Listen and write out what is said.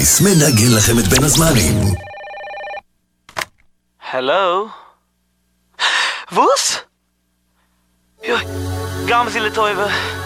מנגן לכם את בין הזמנים. Hallo? Was? Ja, gaben Sie le Teufel.